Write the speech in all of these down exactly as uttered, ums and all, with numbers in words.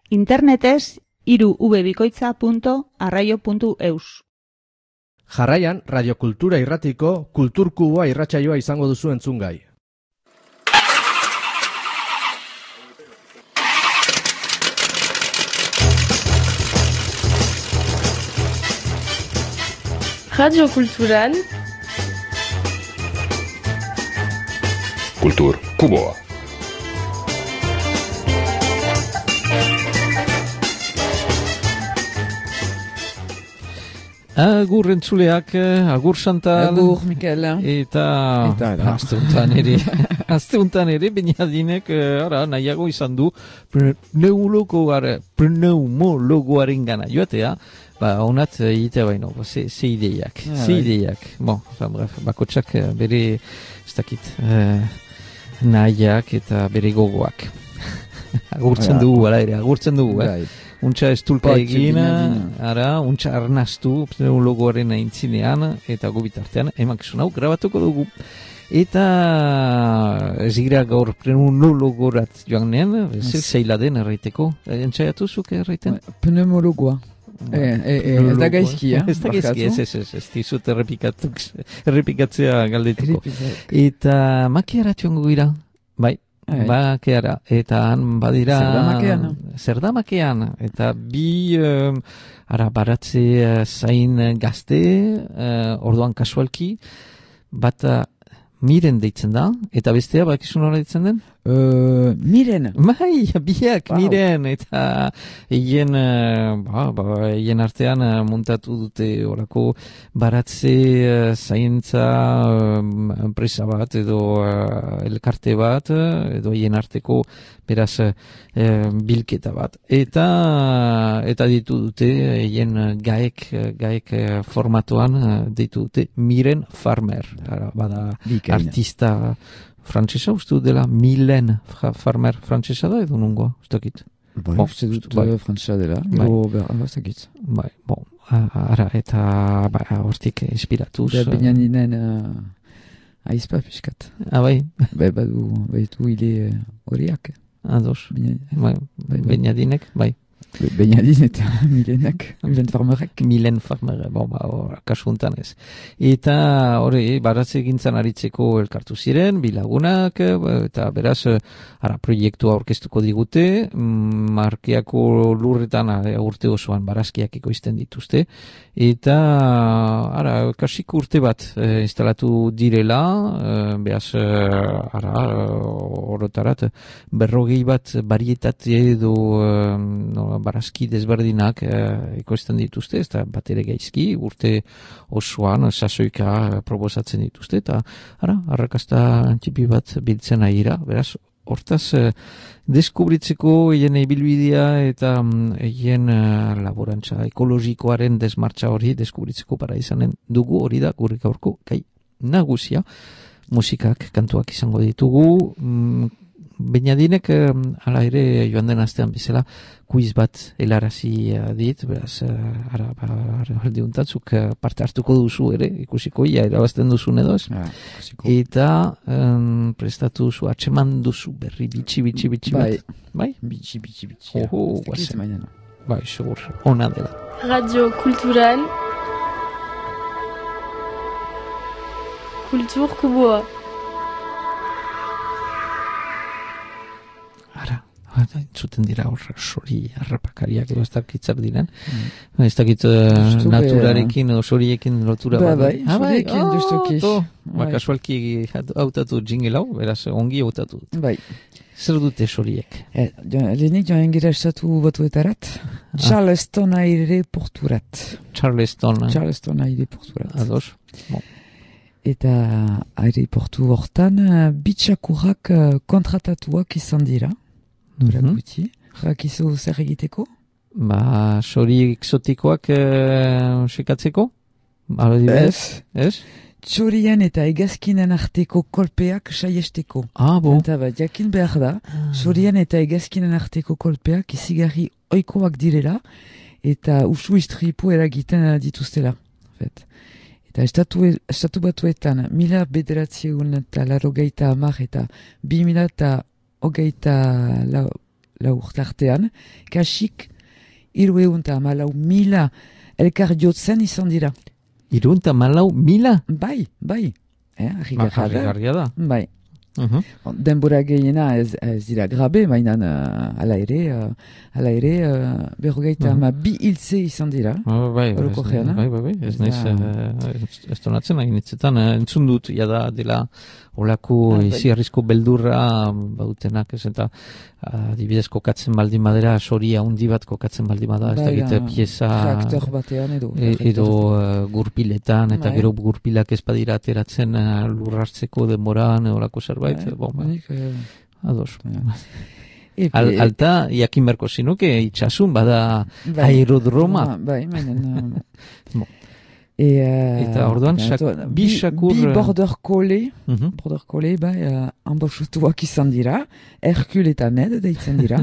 Internetez hiru ube bikoitza punto arraio puntu eus. Jarraian, Radiokultura irratiko Kulturkuboa irratsaioa izango duzu entzungai. Radiokulturan Kulturkuboa. Agur entzuleak, agur Chantal. Agur, Mikel. Eta, eta azteuntan ere, azteuntan ere, Beñadinek, ara, nahiago izan du, pneumologoaren gana joatea, ba, honat egitea baino, ze, ze ideiak, ah, ze ideiak. Bon, bref, bakotxak bere, ez dakit, eh, nahiak eta bere gogoak. Agurtzen dugu, ala ere, agurtzen dugu, eh? Untxa estulpa egin, ara, untxa arnastu pneumologoaren aintzinean, eta gubitartean, emakizun hau grabatuko dugu. Eta ez gira gaur pneumologorat joan nien, zer zeila den erraiteko, entxaiatu zuke erraiten? Pneumologoa. Ez da gaizki, eh? Ez da gaizki, ez, ez, ez, ez dizut errepikatzea galdetuko. Eta makiarat joango gira, bai. Bakeara, eta han badira Zerdamakean Zerdamakean, eta bi um, ara baratze uh, zain gazte, uh, orduan kasualki bat uh, miren deitzen da, eta bestea bakizun hori deitzen den? Uh, miren Bai, biak, wow. Miren, eta egin uh, ba, ba, egin artean uh, muntatu dute orako baratze uh, zaintza uh, enpresa bat edo uh, elkarte bat, uh, edo egin arteko beraz uh, bilketa bat. Eta eta ditu dute egin gaek, gaek uh, formatuan uh, ditu dute Miren Farmer. Ara, bada Bikaina. Artista frantsesa uste dela Milen Farmer frantsesa da edo nungoa, uste dakit. Bai, uste dut frantsesa dela, edo uste dakit. Bai, bon, ara, eta hortik inspiratuz. Da Beñadinen aizpa piskat. Ah, bai? Bai, badu, baitu hile horiak. Ados, Beñadinek, bai. Beñadin eta Milenak, Milen Farmerek. Milen Farmer, bon, ba, kasuntan ez. Eta hori, baratze gintzan aritzeko elkartu ziren, bilagunak, eta beraz, ara, proiektua aurkeztuko digute, markeako lurretan urte osoan barazkiak ekoizten dituzte, eta, ara, kasik urte bat e, instalatu direla, e, beraz, e, ara, orotarat, berrogei bat barietate edo, e, no, barazki desberdinak eh, ekoizten dituzte, ez da bat ere gaizki, urte osoan sasoika proposatzen dituzte, eta ara, arrakasta txipi bat biltzen ahira, beraz, hortaz, eh, deskubritzeko hien ibilbidea eta hien eh, laborantza ekologikoaren desmartza hori deskubritzeko para izanen dugu, hori da gure gaurko gai nagusia, musikak, kantuak izango ditugu, mm, Beñadinek, eh, ala ere joan den astean bezala, kuiz bat helarazi uh, dit, beraz, uh, ara, ara, aldi untatzuk uh, parte hartuko duzu ere, ikusiko ia, erabazten duzun edo ez. Ah, eta um, prestatu duzu, atxeman duzu berri bitxi, bitxi, bitxi bai. bat. Bai? Bitxi, bitxi, bitxi. Oho, guazen. Bai, segur, ona dela. Radio Kulturan Kulturkuboa. Ara, entzuten dira hor sori harrapakariak edo ez dakitzak diren. Mm. Ez dakit uh, naturarekin edo soriekin lotura ba, bat. Bai, bai, soriekin oh, justuki. Ba, kasualki hautatu jingle hau, beraz ongi hautatu dut. Bai. Zer dute soriek? Eh, Lehenik joan gira estatu batuetarat, ah. Charleston aireporturat. Charleston. Charleston aireporturat. Ados. Bon. Eta aireportu hortan, bitxakurrak kontratatuak izan dira. Nora mm-hmm. guti. Rakizu zer egiteko? Ba, sori exotikoak eh, sekatzeko? Ez. Ez? Txorien eta egazkinen arteko kolpeak saiesteko. Ah, bo. Eta bat, jakin behar da, txorien eta egazkinen arteko kolpeak izigarri oikoak direla, eta usu istripu eragiten dituztela. Fet. Eta estatu, estatu batuetan, mila bederatzeun eta larogeita amar eta bi mila eta hogeita lau urtartean, kasik hiruehun eta hamalau mila elkar jotzen izan dira. Hirurehun eta hamalau mila? Bai, bai. Eh, Ba, harrigarria da. Bai. Uh-huh. Denbora gehiena ez, ez dira grabe, baina uh, ala ere, uh, ala ere uh, berrogeita ama Uh-huh. bi hiltze izan dira. Ba, bai, bai, Orokorrean, bai, bai, bai, ez Ez naiz, da- eh, ez donatzen hain hitzetan, eh, entzun dut, jada dela olako Ah, bai. iziarrizko beldurra bautenak, ez eta adibidez kokatzen baldin badera, soria handi bat kokatzen baldin bada, ez da Bai, egite ah, pieza Reaktor batean edo. e, edo uh, gurpiletan, eta Bai. gero gurpilak ez badira ateratzen uh, lurrartzeko denboran, olako zerbait, Bai, bon, ba, honik, eh, ados. epe- Al, alta, jakin berko zinuke, itxasun, bada bai. aerodroma. Ah, Bai, baina... Bon. E, uh, Eta orduan, sak- bi sakur, Bi eh, border collie, Mhm. border collie, bai, uh, ambausutuak izan dira, Herkul eta Ned deitzen dira,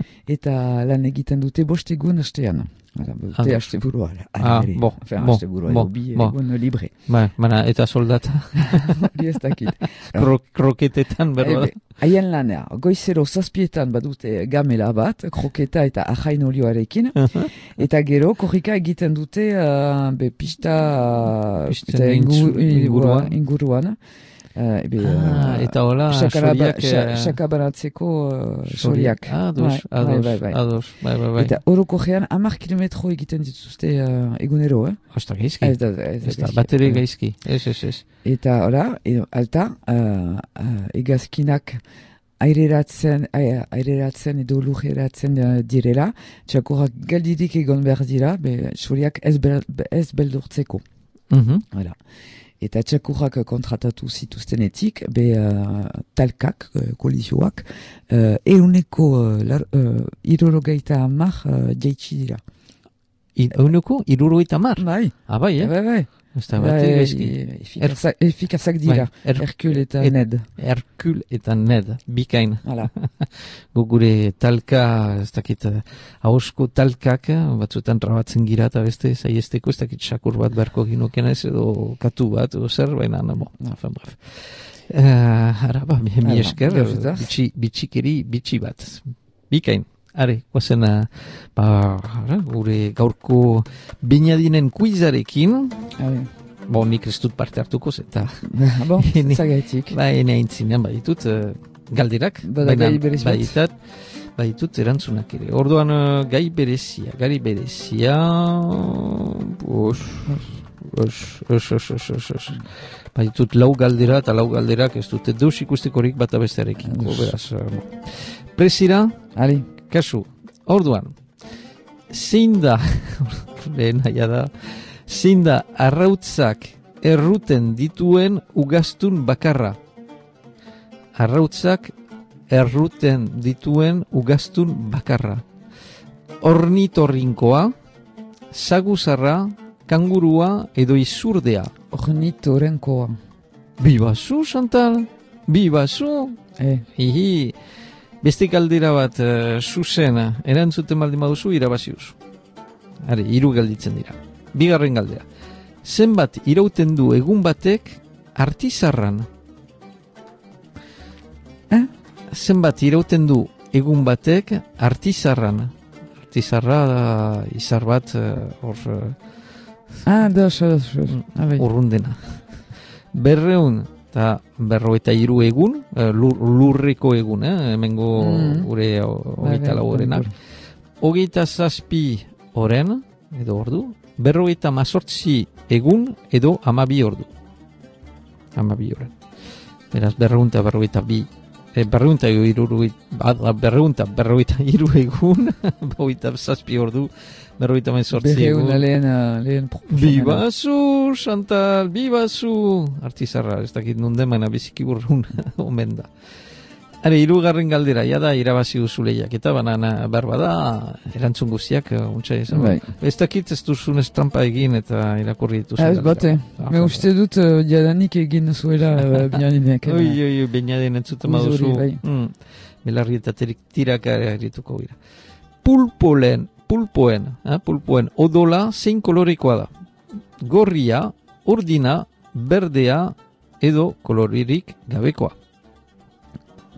eta lan egiten dute bost egun astean. Hala, Ados. Dute aste burua. Ah, bo, bo, bo, bi bo. egun libre. Ba, mana, eta soldata Hori ez dakit. kro, kroketetan berba. Ebe, Haien lanea, goizero zazpietan badute gamela bat, kroketa eta ajain olioarekin, eta gero korrika egiten dute uh, be pista, Pisten pista intzu- ingu- inguruan. inguruan. Uh, ebe, Ah, uh, eta hola, sakara ba- soriak... sa- eh, sakabaratzeko uh, soriak. Ados, Bai, ados, bai, bai, bai. ados, bai, bai, bai. Eta orokorrean hamar kilometro egiten dituzte uh, egunero, eh? Osta, gaizki. Ez da, ez da Ez da, gaizki. bat ere Eh, gaizki. Ez, ez, ez. Eta ora, edo, alta, uh, uh, egazkinak aireratzen, ai- aireratzen edo lujeratzen uh, direla, txakurrak geldirik egon behar dira, be, suriak ez, bel, ez beldurtzeko. Mhm. Hala. Eta txakurrak kontratatu zituztenetik, be uh, talkak, uh, kolizioak, uh, euneko uh, lar, uh, irorogeita hamar uh, jaitsi dira. Euneko, irurogeita mar. Bai, Ah, bai, eh? bai, bai. Ez da, bat ere gaizki. Efikazak, efikazak dira, Bai, er- Herkul eta et- Ned. Herkul eta Ned, bikain. Hala. Gu gure talka, ez dakit, eh, ahosko talkak, eh, batzuetan trabatzen gira eta beste zaiesteko, ez dakit sakur bat beharko ginuken ez, edo katu bat, edo zer, baina, no, bo, afen, bref. Uh, ara, ba, mi, mi Ara, esker, gauzataz. bitxi, bitxikeri, bitxi bat. Bikain. Are, guazen, uh, ba, ara, gure gaurko binadinen kuizarekin, Bai. bo, nik ez dut parte hartuko, eta, Bon, Ni- zagaitik. ba, ene aintzinean baditut, uh, galderak, Bada gai berezi bat. baditat, baditut erantzunak ere. Orduan, uh, gai berezia, gai berezia, os, os, os, os, os, os, os. Baditut lau galdera, eta lau galderak ez dute deus ikustekorik bata bestearekin. Ados. Beraz, uh, presira, Ali, kasu, orduan, zein da, lehen naia da, zein da arrautzak erruten dituen ugaztun bakarra. Arrautzak erruten dituen ugaztun bakarra. Ornitorrinkoa, saguzarra, kangurua edo izurdea. ornitorenkoa. Bibazu, Chantal? Bibazu? Eh, Hihi, beste galdera bat uh, zuzen erantzuten baldin baduzu irabaziuzu. Are, hiru galditzen dira. Bigarren galdera. Zenbat irauten du egun batek artizarran? Eh? Zenbat irauten du egun batek artizarran? Artizarra da izar bat eh, hor uh, ah, dos, dos, dos. Ah, bai. urrundena. Berreun eta berrogeita hiru egun, eh, lur, lurreko egun, eh, hemengo Mm. gure Bai, hogeita bai, lau orenak. bai. Hogeita zazpi oren, edo ordu, berrogeita mazortzi egun, edo amabi ordu. Amabi oren. Beraz, berreunta berrogeita bi, eh, berreunta irurogeita, berreunta berrogeita hiru egun, berrogeita zazpi ordu, berrogeita mazortzi Berreun egun. lehen, uh, lehen proposamena. Bibazu, Chantal, bibazu! Artizarra, ez dakit nun demana biziki burrun omen da. Are, hirugarren galdera, ja da irabazi duzu lehiak, eta banana berba da, erantzun guztiak, uh, untsa izan. Bai. Ez dakit ez duzun estrampa egin eta irakurri dituzu. Ah, ez bate. Me uste dut uh, jadanik egin zuela uh, bianinek. Oi, oi, oi, bainaden entzuten baduzu. Uzuri, bai. Mm, belarri eta terik tiraka erituko gira. Pulpolen, pulpoen, eh, pulpoen odola zein kolorekoa da? Gorria, urdina, berdea edo koloririk gabekoa.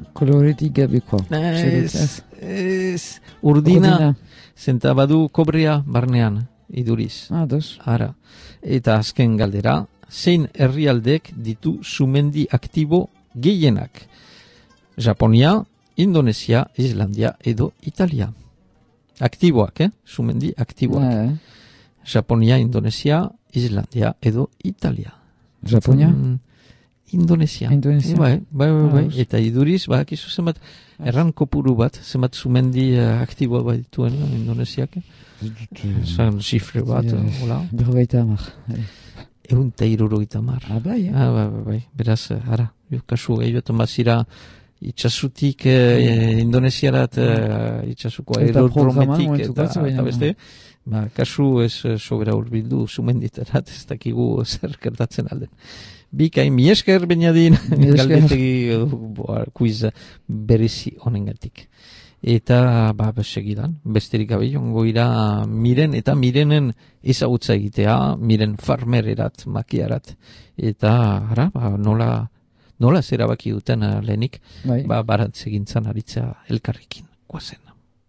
koloretik gabekoa. Ez, ez, urdina, zenta badu kobrea barnean, iduriz. Ah, dos. Ara, eta azken galdera, zein herrialdek ditu sumendi aktibo gehienak? Japonia, Indonesia, Islandia edo Italia. Aktiboak, eh? Sumendi aktiboak. Ah, eh? Japonia, Indonesia, Islandia edo Italia. Japonia? Mm, Indonesia. Indonesia. Bai, bai, bai, bai. Ah, Eta iduriz, badakizu zenbat, erran kopuru bat, zenbat sumendi uh, aktiboa bat dituen uh, Indonesiak. Zan zifre bat, Ja, uh, hola. Berrogeita hamar. Egun eta irurogeita mar. Ah, bai, eh? Ah, bai, bai, bai. Beraz, uh, ara, jo, kasu gehiotan bazira itxasutik uh, Indonesiarat uh, itxasuko Eta programan aerodrometik momentu eta, batzu, baina- eta beste, ba, kasu ez uh, sobera urbildu sumenditarat, ez dakigu zer gertatzen alden. Bikain, mi esker Benjadin, Mi esker. galdetegi uh, boa, quiz berezi honengatik. Eta, ba, segidan, besterik gabe jongo ira miren, eta mirenen ezagutza egitea, miren farmererat, makiarat. Eta, ara, ba, nola, nola zerabaki duten uh, lehenik, Bai. ba, baratze gintzan aritza elkarrekin, guazen.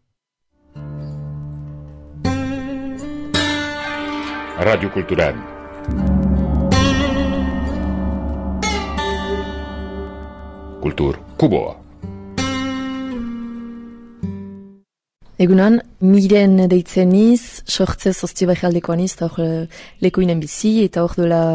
Radio Cultural. Kultur Kuboa. Egunan, miren deitzen iz, sortzez Ostibaijaldekoan iz, eta hor lekoinen bizi, eta hor dola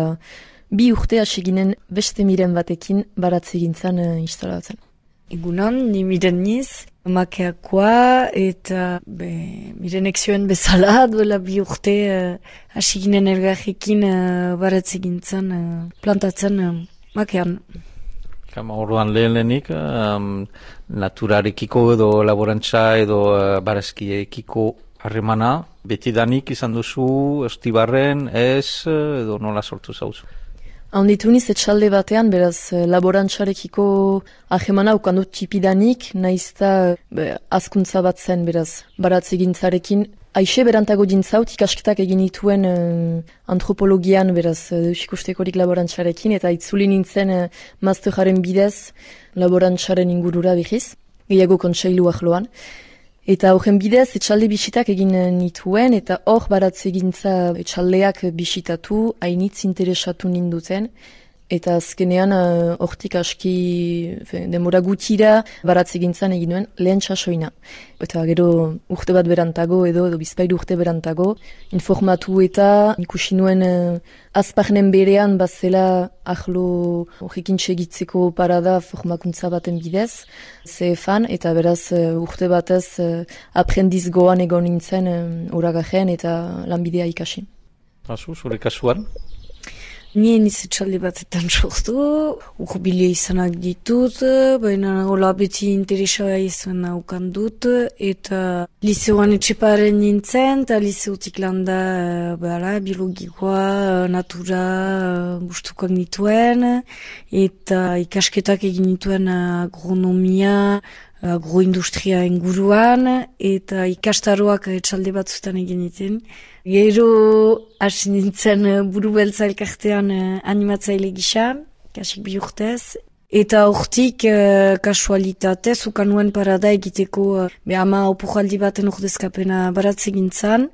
bi urte aseginen beste miren batekin baratze gintzan uh, instalatzen. Egunon, ni miren niz, makeakoa, eta be, mirenek zioen bezala, duela bi urte uh, asiginen ergarrekin uh, baratze gintzan uh, plantatzen uh, makean. Kama orduan lehen lehenik, um, naturarekiko edo laborantza edo uh, barazkiekiko harremana, betidanik izan duzu, estibarren, ez, edo nola sortu zauzu? Handitu niz etxalde batean, beraz, eh, laborantzarekiko ahemana ukandut tipidanik, naizta be, azkuntza bat zen, beraz, baratze gintzarekin. Aixe berantago dintzaut ikasketak egin dituen eh, antropologian, beraz, eh, ikustekorik laborantzarekin, eta itzuli nintzen eh, masterjaren bidez laborantzaren ingurura bihiz, gehiago kontseilu ahloan. Eta horren bidez, etxalde bisitak egin nituen, eta hor baratze gintza etxaldeak bisitatu, hainitz interesatu ninduten. Eta azkenean, hortik uh, aski fe, demora gutira baratze gintzan egin nuen lehen txasoina. Eta gero urte bat berantago edo, edo bizpairu urte berantago, informatu eta ikusi nuen uh, azparnen berean bazela ahlo horrekin txegitzeko parada formakuntza baten bidez, C F an, eta beraz uh, urte batez uh, aprendiz goan egon nintzen uh, oragajen eta lanbidea ikasi. Azu, zure kasuan? Nien izetxalde batetan sortu, urbilia izanak ditut, baina hola beti interesoa izan naukan dut, eta liseoan etxeparen nintzen, eta liseotik landa bala, biologikoa, natura gustukoak nituen, eta ikasketak egin nituen agronomia, agroindustria inguruan, eta ikastaroak etxalde batzutan egin niten. Gero hasi nintzen buru beltza elkartean animatzaile gisa, kasik bi urtez, eta hortik uh, kasualitatez ukanuen parada egiteko uh, behama opujaldi baten ordezkapena baratze gintzan,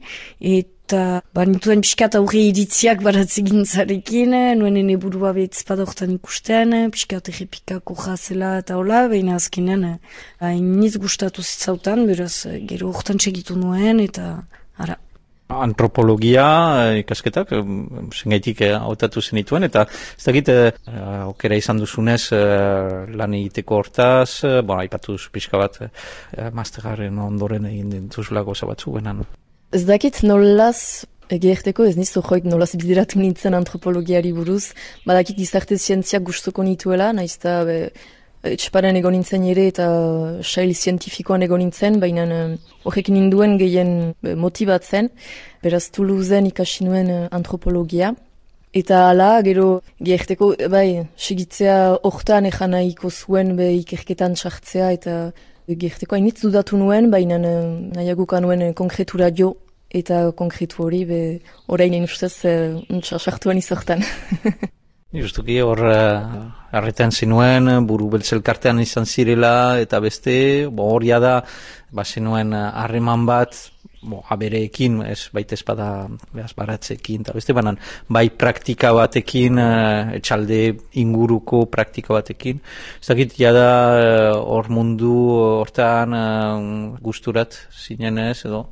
eta banituen pixkat aurre iritziak baratze gintzarekin, nuen ene burua behitzpada hortan ikusten, pixkat errepikako jazela eta hola, baina azkenen hainiz gustatu zitzautan, beraz gero hortan segitu nuen, eta ara. Antropologia ikasketak, zengaitik hautatu zenituen, eta ez dakit, uh, okera izan duzunez uh, lan egiteko hortaz, uh, bon, aipatu duzu pixka bat, uh, masteraren ondoren egin dituzula goza batzu, benan. Ez dakit nolaz egerteko, ez nizu joik nolaz bideratu nintzen antropologiari buruz, badakit gizarte zientziak gustuko nituela, naizta be, etxeparen egon nintzen ere eta sail zientifikoan egon nintzen, baina horrekin ninduen gehien motibatzen, beraz Toulousen ikasi nuen antropologia. Eta ala, gero gerteko, bai, segitzea hortan ejan nahiko zuen be ikerketan txartzea, eta gerteko hainitz dudatu nuen, baina nahiaguka nuen konkretura jo, eta konkretu hori, be, orain ustez, untsa sartuan izortan. Justuki hor harretan zinuen, buru beltzelkartean izan zirela, eta beste, bo horia da, ba zinuen harreman bat, bo, abereekin, ez baita espada behaz baratzekin, eta beste banan, bai praktika batekin, etxalde inguruko praktika batekin. Ez dakit, jada hor mundu hortan gusturat zinen ez, edo?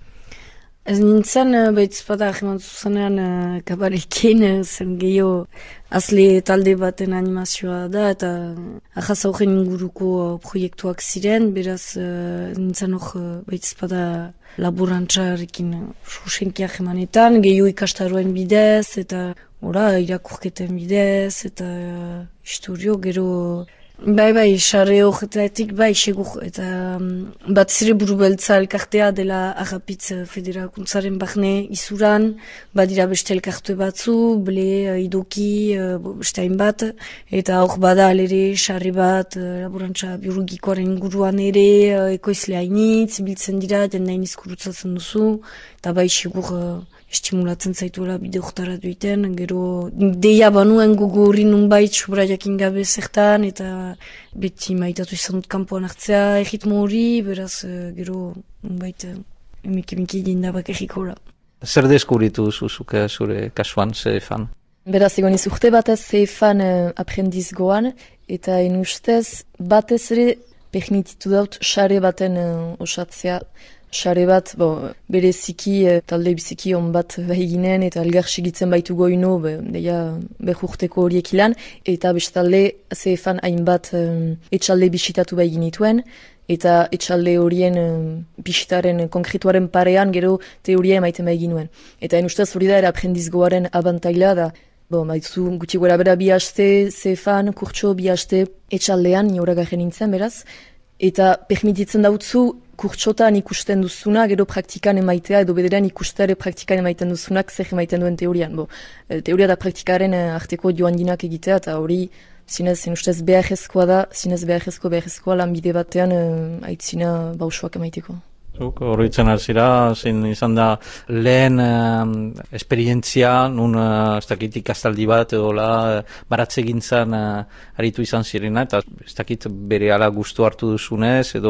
Ez nintzen, behitz bada ahematu zuzenean kabarekin, zen gehiago azle talde baten animazioa da, eta ahaz horren inguruko proiektuak ziren, beraz nintzen hor behitz bada laborantzarekin susenki ahemanetan, gehiago ikastaroen bidez, eta ora, irakurketen bidez, eta historio gero... Bai, bai, xarre horretatik, bai, segur, eta um, bat zire buru beltza elkartea dela Agapitz Federakuntzaren barne izuran, badira beste elkarte batzu, ble, idoki, beste hainbat, eta hor bada alere xarre bat, laborantza biologikoaren inguruan ere, ekoizle hainitz, biltzen dira, den nahin izkurutzatzen duzu, eta bai, segur, estimulatzen zaituela bide horretara duiten, gero deia banuen gogo hori nunbait sobra jakin gabe zertan, eta beti maitatu izan dut kanpoan hartzea erritmo hori, beraz gero nunbait emik emiki dindabak errikola. Zer deskubritu zuzuk zure kasuan, ze fan? Beraz, egon iz urte batez ze fan uh, aprendiz goan, eta en ustez batez ere permititu daut xare baten uh, osatzea. Xare bat, bo, bere ziki, talde biziki on bat behiginen eta elgar segitzen baitu goino, be, deia behurteko horiek ilan, eta bestalde zefan hainbat um, etxalde bisitatu behiginituen, eta etxalde horien um, bisitaren konkretuaren parean gero teoria emaiten behiginuen. Eta en ustez hori da era aprendizgoaren abantaila da, bo, maitzu gutxi gora bera bi haste zefan, kurtso bi haste etxaldean, ni horregarren nintzen beraz, eta permititzen dautzu kurtsotan ikusten duzuna, gero praktikan emaitea, edo bederan ikustare praktikan emaiten duzunak zer emaiten duen teorian. Bo, teoria da praktikaren arteko joan dinak egitea, eta hori zinez, ustez beharrezkoa da, zinez beharrezko beharrezkoa lanbide batean eh, aitzina bausuak emaiteko. Zuk horretzen alzira, zin izan da lehen uh, esperientzia, nun uh, ez dakit ikastaldi bat edo la baratze gintzan uh, aritu izan zirena, eta ez dakit bere ala gustu hartu duzunez edo...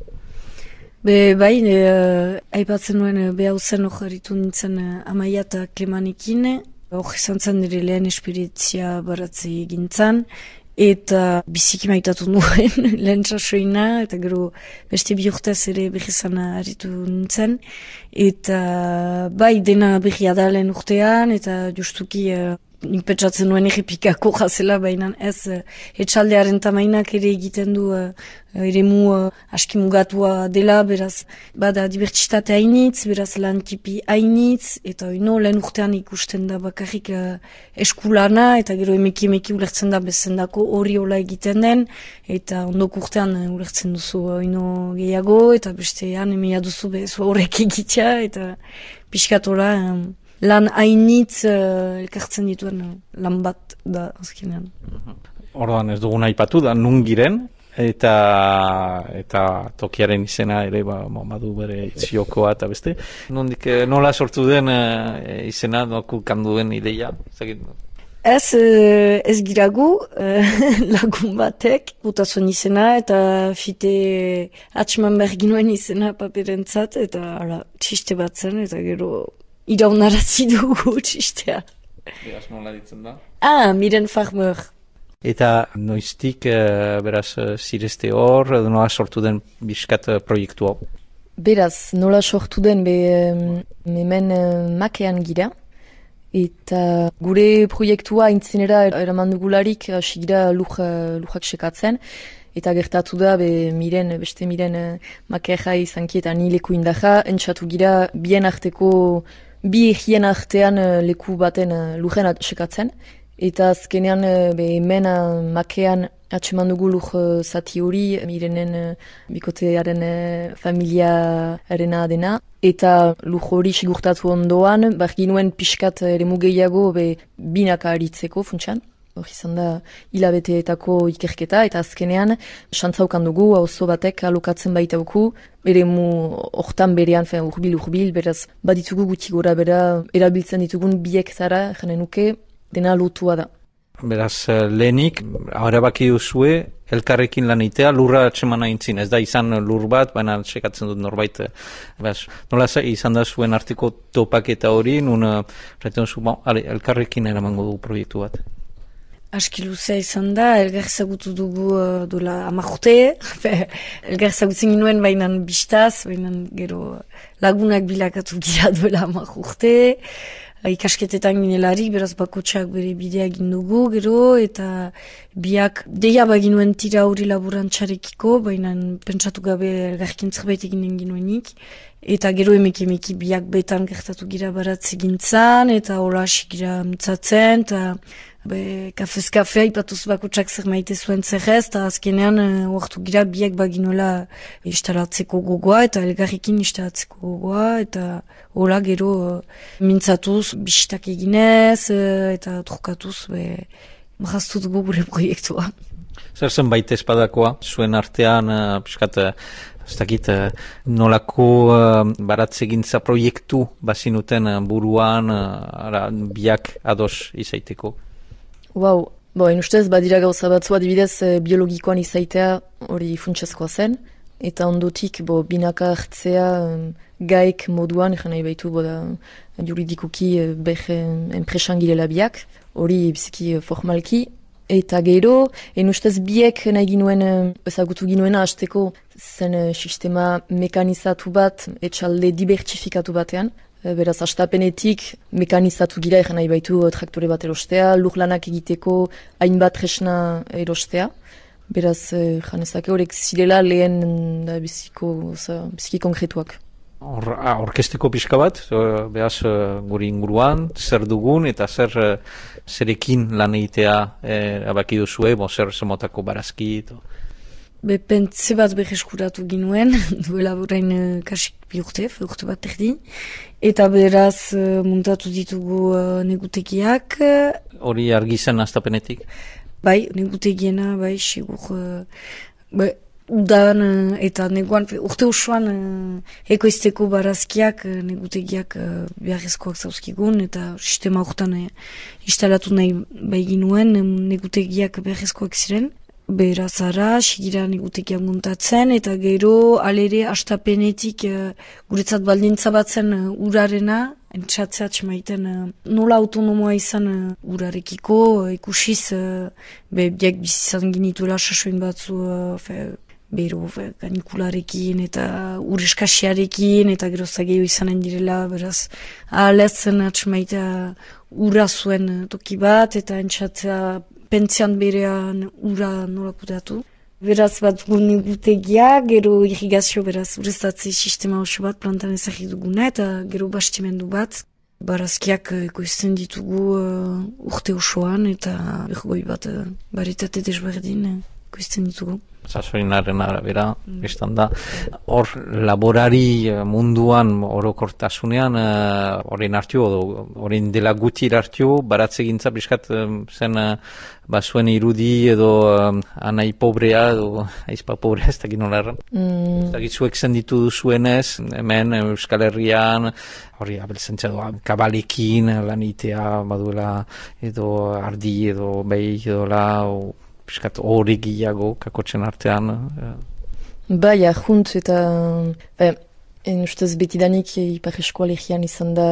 Be, bai, e, aipatzen nuen e, behau zen hor aritu nintzen e, Amaia eta Klemanekin, hor izan zen nire lehen esperientzia baratze gintzan, eta biziki maitatu nuen lehen txasoina, eta gero beste bi urtez ere behizan aritu nintzen, eta bai dena behia da lehen urtean, eta justuki e, nik pentsatzen nuen errepikako jazela, baina ez etxaldearen tamainak ere egiten du uh, eremu uh, askimugatua dela, beraz bada dibertsitate hainitz, beraz lan tipi hainitz, eta ino lehen urtean ikusten da bakarrik uh, eskulana, eta gero emeki emeki ulertzen da bezendako hori hola egiten den, eta ondok urtean uh, ulertzen duzu uh, ino gehiago, eta bestean emea duzu bezu horrek egitea, eta pixkatola... Um, lan hainitz uh, elkartzen dituen uh, lan bat da azkenean. Orduan ez dugun aipatu da nun giren, eta eta tokiaren izena ere ba, badu bere itziokoa eta beste. Nondik, nola sortu den uh, izena, nokulkan duen ideia? Zagit, no? Ez, uh, ez giragu uh, lagun batek, botazuen izena, eta fite atxeman behar ginuen izena paperentzat, eta ala, txiste bat zen, eta gero iraunarazi dugu txistea. Beraz nola ditzen da? Ah, Miren Farmer. Eta noiztik, uh, beraz, uh, zirezte hor, edo nola sortu den bizkat uh, proiektu hau? Beraz, nola sortu den, be, um, hemen uh, makean gira, eta gure proiektua intzinera eraman dugularik hasi gira luk, uh, lujak sekatzen, eta gertatu da, be, miren, beste miren uh, makeja izanki eta ni leku indaja, entxatu gira bien arteko, bi egien artean uh, leku baten uh, lujen sekatzen, eta azkenean uh, be, hemen uh, makean atseman dugu luj uh, zati hori, mirenen uh, bikotearen uh, familiaarena dena, eta luj hori sigurtatu ondoan, bar ginuen pixkat ere mugeiago be, binaka aritzeko funtsan. Hor izan da hilabeteetako ikerketa, eta azkenean xantzaukan dugu, auzo batek alokatzen baitauku, bere mu hortan berean, urbil-urbil, beraz baditugu guti gora bera erabiltzen ditugun biek zara, janen nuke, dena lotua da. Beraz, lehenik, arabaki duzue, elkarrekin lan itea, lurra atxemana intzin. Ez da izan lur bat, baina txekatzen dut norbait. Beraz, nola izan da zuen artiko topaketa hori, nun, reten zu, bon, ale, elkarrekin eramango dugu proiektu bat. Aski luzea izan da, elgar ezagutu dugu uh, dola amarrote, elgar ezagutzen ginuen bainan bistaz, bainan gero lagunak bilakatu gira dola amarrote, ikasketetan ginelarik, beraz bakotxak bere bidea gindugu, gero, eta biak deia baginuen tira hori laborantzarekiko, baina pentsatu gabe elgarkin zerbait eginen ginuenik, eta gero emeki emeki biak betan gertatu gira baratze gintzan, eta hola hasi gira mintzatzen, eta be, kafez kafea ipatuz bakotxak zer maite zuen zerrez, eta azkenean oartu gira biak baginuela instalatzeko gogoa, eta elgarrekin instalatzeko gogoa, eta hola gero mintzatuz, bisitak eginez, eta trukatuz, be, marraztu dugu gure proiektua. Zer zen baita espadakoa, zuen artean, uh, piskat, uh, ez dakit, uh, nolako uh, baratzegintza proiektu bazinuten uh, buruan, uh, ara, biak ados izaiteko? Wow. Bo, en ustez, badira gauza batzu adibidez biologikoan izaitea hori funtsezkoa zen, eta ondotik, bo, binaka hartzea um, gaek moduan, egin nahi baitu, bo da, juridikoki uh, behe enpresan girela biak, hori biziki uh, formalki, eta gero, en ustez biek nahi ginuen, uh, ezagutu ginuena hasteko zen uh, sistema mekanizatu bat, etxalde dibertsifikatu batean, beraz, astapenetik mekanizatu gira egin nahi baitu traktore bat erostea, lur lanak egiteko hainbat tresna erostea. Beraz, janezake horrek zirela lehen da biziko, oza, biziki konkretuak. Or, ah, orkesteko pixka bat, beraz, guri inguruan, zer dugun eta zer zerekin lan egitea eh, abaki duzue, bo, zer zemotako barazki. To. Be, pentze bat beheskuratu ginuen, duela burain uh, kasik bi urte, urte bat erdi. Eta beraz uh, muntatu ditugu uh, negutegiak. Hori argi zen astapenetik? Bai, negutegiena, bai, sigur. Uh, bai, udan uh, eta neguan, urte usuan uh, ekoizteko barazkiak, uh, negutegiak uh, beharrezkoak zauzkigun, eta sistema urtean uh, instalatu nahi bai ginuen, um, negutegiak beharrezkoak ziren. Beraz ara, sigira negutekiak muntatzen, eta gero alere astapenetik uh, guretzat baldintza batzen uh, urarena, entzatzea txemaiten uh, nola autonomoa izan uh, urarekiko, uh, ikusiz, uh, be, biak bizizan ginituela sasoin batzu, uh, fe, bero, fe, kanikularekin, eta ureskasiarekin, eta gero zageio izanen direla, beraz, ahaletzen atxemaitea ura zuen uh, toki bat, eta entzatzea pentzian berean ura nola kudeatu. Beraz bat gutegia, gero irrigazio beraz ureztatze sistema oso bat plantan ezagik duguna, eta gero bastimendu bat. Barazkiak ekoizten ditugu uh, urte osoan, eta bergoi bat uh, baritate desberdin uh, ekoizten ditugu. Sasoinaren arabera, biztan da. Hor, laborari munduan orokortasunean, horrein hartio, horrein dela gutir hartio, baratze gintza bizkat zen bazuen irudi edo anai pobrea, edo aizpa pobrea, ez dakit nola erran. Mm. Ez dakit zuek zenditu duzuenez, hemen Euskal Herrian, hori abelzentzia doa, kabalekin lanitea baduela, edo ardi, edo behi, edo la, o, piskat hori gehiago, kakotzen artean. Bai, ahunt eta eh, en ustez betidanik Ipar Eskoalegian izan da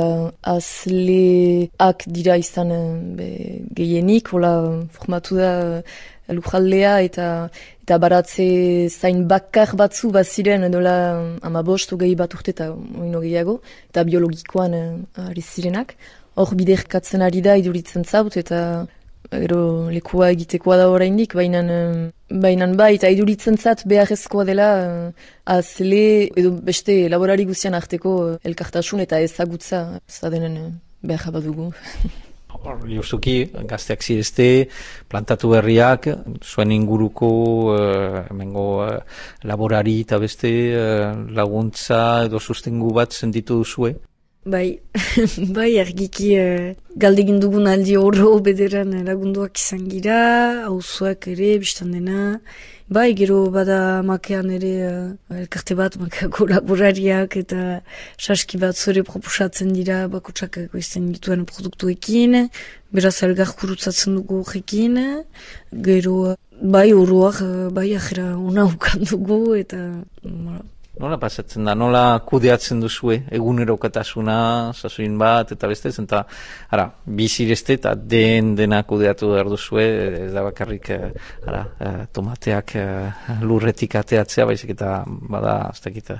azleak dira izan be, gehienik, hola formatu da lujaldea eta eta baratze zain bakar batzu baziren edola amabost ogei bat urte eta oino gehiago, eta biologikoan ari zirenak. Hor biderkatzen ari da iduritzen zaut eta gero lekua egitekoa da oraindik, bainan, bainan bai, eta iduritzen zat beharrezkoa dela azle edo beste laborari guztian arteko elkartasun eta ezagutza zadenen behar badugu. Justuki, gazteak zirezte, plantatu berriak, zuen inguruko uh, emengo uh, laborari eta beste uh, laguntza edo sustengu bat sentitu duzue? bai, bai, argiki uh, galdegin dugun aldi oro bederan lagunduak izan gira, hauzuak ere, biztan dena. Bai, gero bada makean ere uh, elkarte bat, makeako laborariak eta saski bat zure proposatzen dira bakotsak ekoizten dituen produktuekin, beraz elgar kurutzatzen dugu horrekin, gero bai, oroak, bai, ajera ona ukan dugu eta... Voilà. Nola pasatzen da, nola kudeatzen duzue, egunerokotasuna, sasoin bat, eta bestez, eta, ara, bizirezte eta den dena kudeatu behar duzue, ez da bakarrik, ara, tomateak lurretik ateatzea, baizik eta, bada, ez dakit,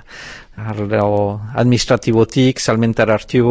administratibotik, salmentar hartu,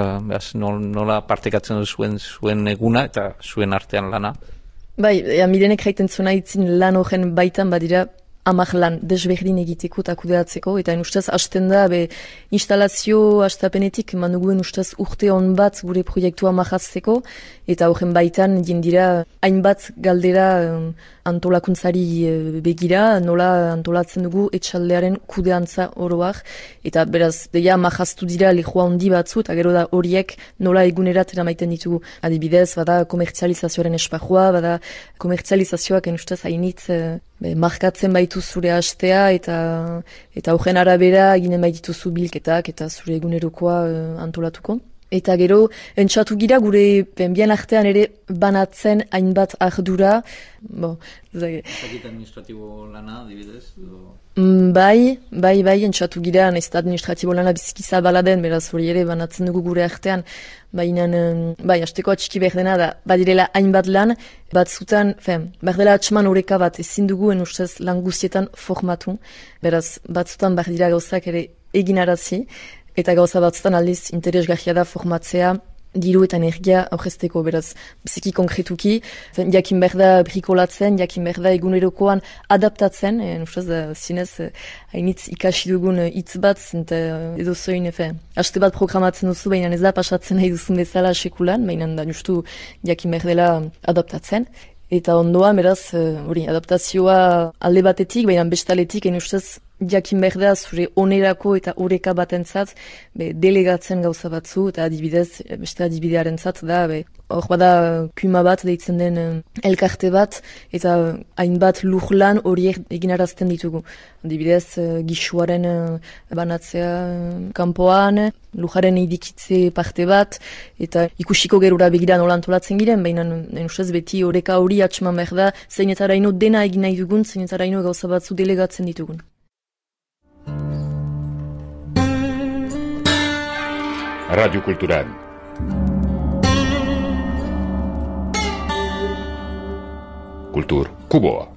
nola partekatzen duzuen zuen eguna eta zuen artean lana. Bai, ja, mirenek jaiten zuen aitzin lan horren baitan badira, amak lan desberdin egiteko eta kudeatzeko, eta ustez hasten da, be, instalazio hastapenetik, manduguen ustez urte hon bat gure proiektua majazteko, eta horren baitan jendira hainbat galdera um, antolakuntzari uh, begira, nola antolatzen dugu etxaldearen kudeantza oroak, eta beraz, deia majaztu dira lehua handi batzu, eta gero da horiek nola egunerat eramaiten ditugu. Adibidez, bada komertzializazioaren espajua, bada komertzializazioak ustez hainitz uh, Be, markatzen baitu zure hastea eta eta horren arabera eginen baituzu bilketak eta zure egunerokoa uh, antolatuko. Eta gero, entzatu gira gure bien artean ere banatzen hainbat ardura. Bo, Zakit administratibo lana, dibidez? Bai, bai, bai, entzatu gira, ez da administratibo lana bizkiza baladen, beraz hori ere banatzen dugu gure artean. Baina, bai, hasteko atxiki behar dena da, badirela hainbat lan, batzutan, fen, behar dela atxeman horeka bat ezin dugu, en ustez lan guztietan formatu. Beraz, batzutan behar dira gauzak ere egin arazi. Eta gauza batzutan aldiz interesgarria da formatzea diru eta energia aurrezteko, beraz, biziki konkretuki, jakin behar da brikolatzen, jakin behar da egunerokoan adaptatzen, en ustez da zinez hainitz ikasi dugun hitz bat, zenta edo zoin, haste bat programatzen duzu, baina ez da pasatzen nahi duzun bezala sekulan, baina da justu jakin behar dela adaptatzen. Eta ondoan, beraz, hori, adaptazioa alde batetik, baina bestaletik, en ustez, jakin behar da zure onerako eta oreka batentzat be, delegatzen gauza batzu, eta adibidez, beste adibidearen zat da, be, hor bada kuma bat deitzen den elkarte bat, eta hainbat lur lan horiek eginarazten ditugu. Adibidez, gixuaren banatzea kanpoan, lujaren idikitze parte bat, eta ikusiko gerura begira nola antolatzen giren, baina ustez beti oreka hori atxeman behar da, zeinetaraino dena egin nahi dugun, zeinetaraino gauza batzu delegatzen ditugun. Radio Cultural. Kultur Kuboa.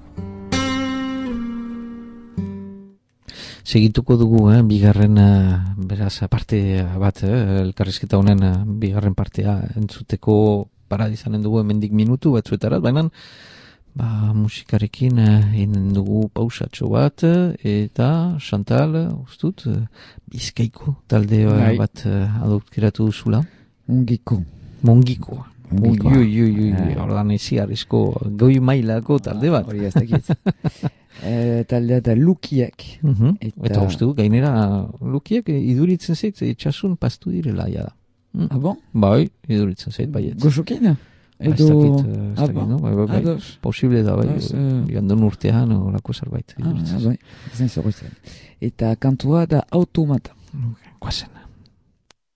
Segituko dugu, eh, bigarren, beraz, parte bat, eh, elkarrizketa honen eh, bigarren partea entzuteko parada izanen dugu hemendik minutu batzuetarat, baina ba, musikarekin egin dugu pausatxo bat, eta Chantal, ustut, Bizkaiko talde bat adoptiratu duzula. Mongiko. Mongiko. Mongiko. Ui, ui, ui, ui, ordan eziarrizko goi mailako talde bat. Hori ez dakit. E, taldea da Lukiak. Uh-huh. Eta, eta uste du, gainera Lukiak iduritzen zait, etxasun pastu direla, ja da. Mm. Ah, bon? Bai, iduritzen zait, baietz. Goxokina? Edo... Ez dakit, ez dakit, no? Bai, bai, bai. Posible da, bai. Gandun urtean, orako zerbait. Ah, bai. Zain zorroitzen. Eta kantua da Automata. Guazen.